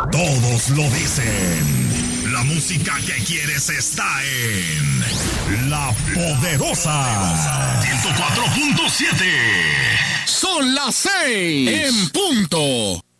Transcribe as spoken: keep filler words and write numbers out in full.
Todos lo dicen. La música que quieres está en La Poderosa. ciento cuatro punto siete. Son las seis en punto.